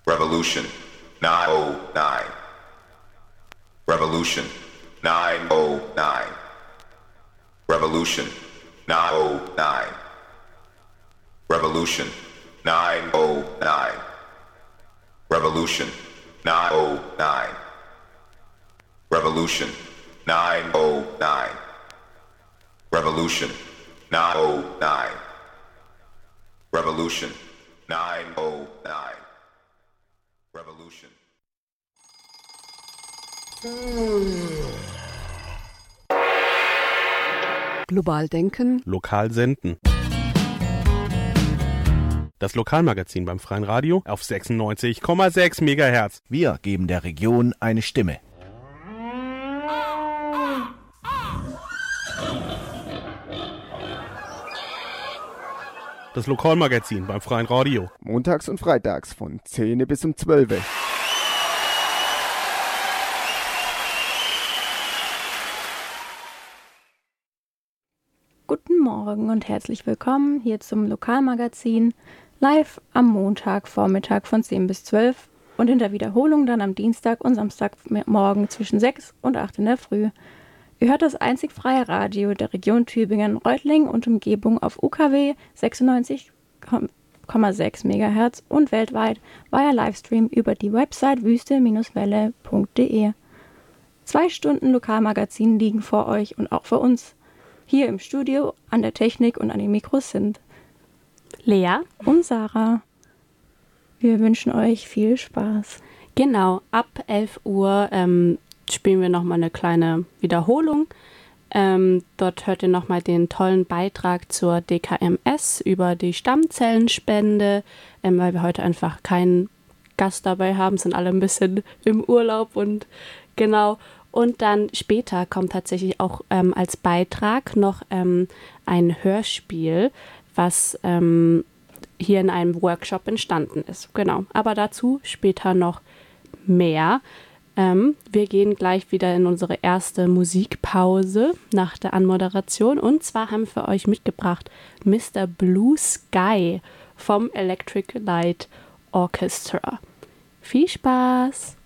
Revolution 909. Revolution 909. Revolution 909. Revolution 909. Revolution 909. Revolution 909. Revolution 909. Revolution 909. Revolution. Global denken, lokal senden. Das Lokalmagazin beim Freien Radio auf 96,6 MHz. Wir geben der Region eine Stimme. Das Lokalmagazin beim Freien Radio. Montags und freitags von 10 bis um 12. Guten Morgen und herzlich willkommen hier zum Lokalmagazin, live am Montagvormittag von 10 bis 12 und in der Wiederholung dann am Dienstag und Samstagmorgen zwischen 6 und 8 in der Früh. Ihr hört das einzig freie Radio der Region Tübingen, Reutlingen und Umgebung auf UKW 96,6 MHz und weltweit via Livestream über die Website wüste-welle.de. 2 Stunden Lokalmagazin liegen vor euch und auch für uns. Hier im Studio an der Technik und an den Mikros sind Lea und Sarah. Wir wünschen euch viel Spaß. Genau, ab 11 Uhr spielen wir nochmal eine kleine Wiederholung. Dort hört ihr nochmal den tollen Beitrag zur DKMS über die Stammzellenspende, weil wir heute einfach keinen Gast dabei haben, sind alle ein bisschen im Urlaub und genau. Und dann später kommt tatsächlich auch als Beitrag noch ein Hörspiel, was hier in einem Workshop entstanden ist. Genau, aber dazu später noch mehr. Wir gehen gleich wieder in unsere erste Musikpause nach der Anmoderation. Und zwar haben wir für euch mitgebracht Mr. Blue Sky vom Electric Light Orchestra. Viel Spaß!